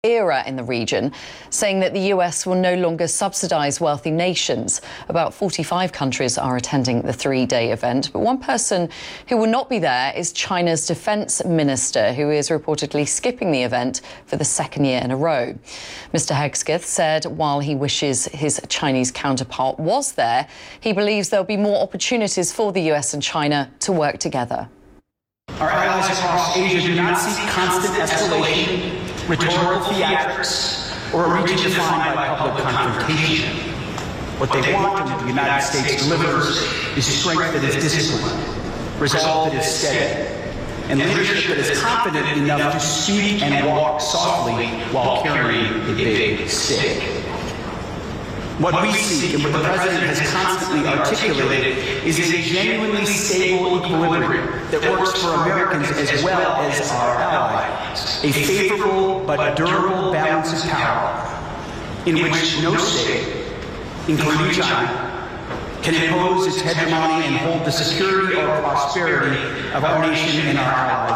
era in the region, saying that the US will no longer subsidize wealthy nations. About 45 countries are attending the three-day event, but one person who will not be there is China's defense minister, who is reportedly skipping the event for the second year in a row. Mr. Hegseth said while he wishes his Chinese counterpart was there, he believes there'll be more opportunities for the US and China to work together. Our allies across Asia do not seek constant escalation, rhetorical theatrics, or a region defined by public confrontation. What they want and what the United States delivers is strength that is disciplined, resolve that is steady, and leadership that is confident enough to speak and walk softly while carrying a big stick. What we seek and what the President has constantly articulated is a genuinely stable equilibrium that works for Americans as well as our allies, a favorable but durable balance of power in which no state, including China, can impose its hegemony and hold the security or prosperity of our nation and our allies